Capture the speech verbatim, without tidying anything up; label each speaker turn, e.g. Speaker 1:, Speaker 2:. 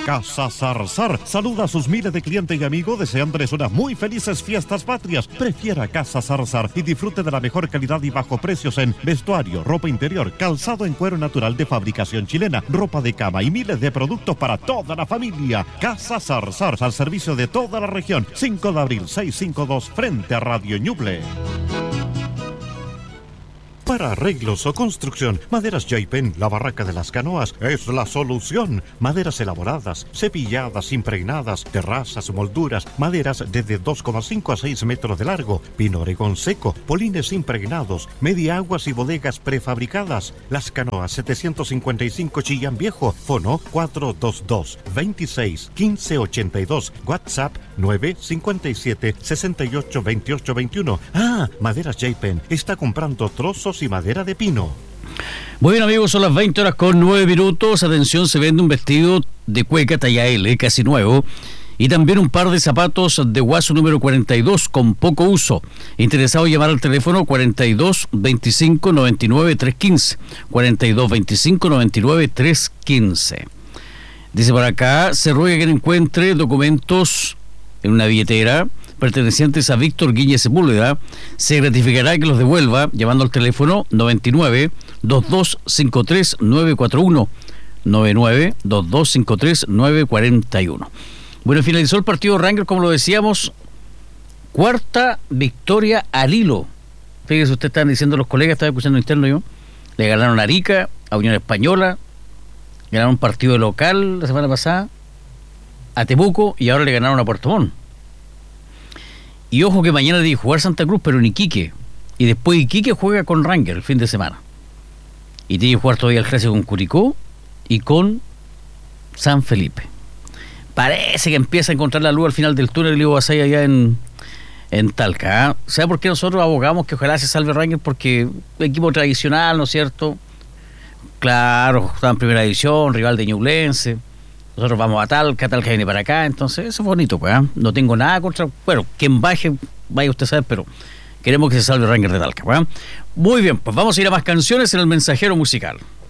Speaker 1: Casa Zarzar saluda a sus miles de clientes y amigos deseándoles unas muy felices fiestas patrias. Prefiera Casa Zarzar y disfrute de la mejor calidad y bajo precios en vestuario, ropa interior, calzado en cuero natural de fabricación chilena, ropa de cama y miles de productos para toda la familia. Casa Zarzar, al servicio de toda la región. cinco de abril, seiscientos cincuenta y dos, frente a Radio Ñuble. Para arreglos o construcción, Maderas Jaipen, la barraca de las canoas, es la solución. Maderas elaboradas, cepilladas, impregnadas, terrazas, molduras, maderas desde dos coma cinco a seis metros de largo, pino oregón seco, polines impregnados, media aguas y bodegas prefabricadas. Las canoas setecientos cincuenta y cinco Chillán Viejo, fono cuatro dos dos, veintiséis, quince ochenta y dos, WhatsApp nueve cinco siete, sesenta y ocho, veintiocho veintiuno. Ah, Maderas Jaipen está comprando trozos y madera de pino.
Speaker 2: Muy bien, amigos, son las veinte horas con nueve minutos. Atención, se vende un vestido de cueca talla L, casi nuevo, y también un par de zapatos de Guaso número cuarenta y dos con poco uso. Interesado, llamar al teléfono cuarenta y dos, veinticinco, noventa y nueve, trescientos quince, cuarenta y dos, veinticinco, noventa y nueve, trescientos quince. Dice por acá, se ruega que encuentre documentos en una billetera pertenecientes a Víctor Guille Sepúlveda. Se gratificará que los devuelva llamando al teléfono noventa y nueve, veintidós cincuenta y tres, novecientos cuarenta y uno, noventa y nueve, veintidós cincuenta y tres, novecientos cuarenta y uno. Bueno, finalizó el partido Rangers, como lo decíamos, cuarta victoria al hilo. Fíjese, usted estaban diciendo los colegas, estaba escuchando interno yo, le ganaron a Arica, a Unión Española, ganaron un partido de local la semana pasada, a Temuco, y ahora le ganaron a Puerto Montt. Y ojo que mañana tiene que jugar Santa Cruz, pero en Iquique. Y después Iquique juega con Rangers el fin de semana. Y tiene que jugar todavía el clásico con Curicó y con San Felipe. Parece que empieza a encontrar la luz al final del túnel, Leo Basay, allá en, en Talca. ¿eh? ¿Sabe por qué nosotros abogamos que ojalá se salve Rangers? Porque equipo tradicional, ¿no es cierto? Claro, está en primera división, rival de Ñublense. Nosotros vamos a Talca, Talca viene para acá, entonces eso es bonito, pues. ¿eh? No tengo nada contra. Bueno, quien baje, vaya usted a saber, pero queremos que se salve Rangers de Talca, pues. ¿eh? Muy bien, pues vamos a ir a más canciones en el mensajero musical.